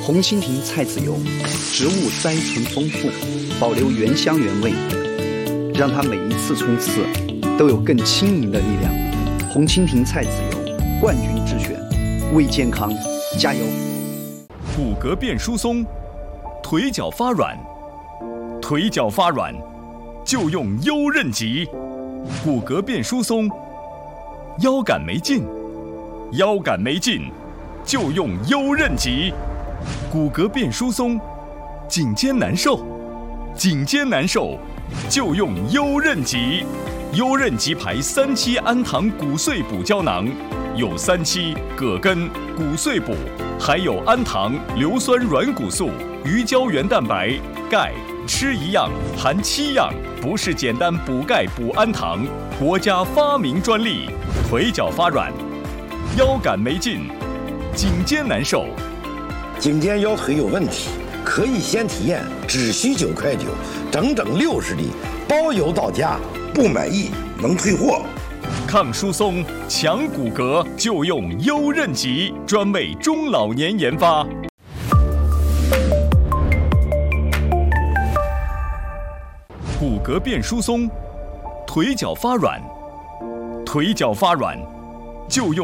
红蜻蜓菜籽油，植物甾醇丰富，保留原香原味，让它每一次冲刺都有更轻盈的力量。红蜻蜓菜籽油，冠军之选，为健康加油。 骨骼变疏松，腿脚发软，腿脚发软就用优韧极。骨骼变疏松，腰杆没劲，腰杆没劲就用优韧极。骨骼变疏松，颈肩难受，颈肩难受就用优韧极。优韧极牌3期氨糖骨碎补胶囊，有3期葛根、骨碎补，还有氨糖、硫酸软骨素、鱼胶原蛋白、钙，吃一样含7样，不是简单补钙补氨糖，国家发明专利。腿脚发软，腰杆没劲，颈肩难受。 颈肩腰腿有问题，可以先体验，只需9.9块，整整60粒，包邮到家，不满意能退货。 抗疏松、强骨骼就用优韧极，专为中老年研发。骨骼变疏松，腿脚发软，腿脚发软就用